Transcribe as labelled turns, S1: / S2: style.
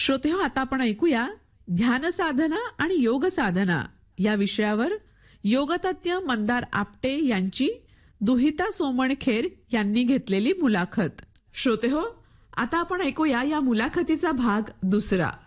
S1: श्रोतेहो, आता आपण ऐकूया ध्यान साधना आणि योग साधना या विषयावर योगतज्ञ मंदार आपटे यांची दुहिता सोमणखेर यांनी घेतलेली मुलाखत. श्रोतेहो, आता आपण ऐकूया या मुलाखतीचा भाग दुसरा.